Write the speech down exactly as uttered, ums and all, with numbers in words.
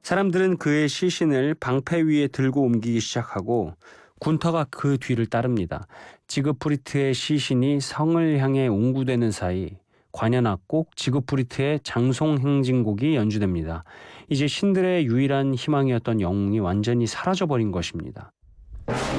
사람들은 그의 시신을 방패 위에 들고 옮기기 시작하고 군터가 그 뒤를 따릅니다. 지그프리트의 시신이 성을 향해 옹구되는 사이 관현악곡 지그프리트의 장송행진곡이 연주됩니다. 이제 신들의 유일한 희망이었던 영웅이 완전히 사라져버린 것입니다.